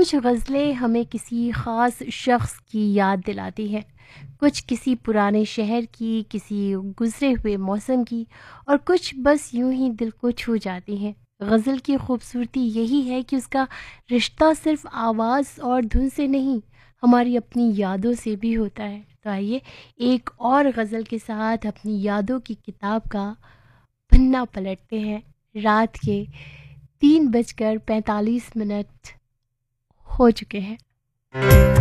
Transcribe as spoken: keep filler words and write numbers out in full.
कुछ गज़लें हमें किसी ख़ास शख्स की याद दिलाती हैं, कुछ किसी पुराने शहर की, किसी गुज़रे हुए मौसम की और कुछ बस यूं ही दिल को छू जाती हैं। गज़ल की खूबसूरती यही है कि उसका रिश्ता सिर्फ़ आवाज़ और धुन से नहीं, हमारी अपनी यादों से भी होता है। तो आइए एक और गज़ल के साथ अपनी यादों की किताब का पन्ना पलटते हैं। रात के तीन बजकर पैंतालीस मिनट हो चुके हैं।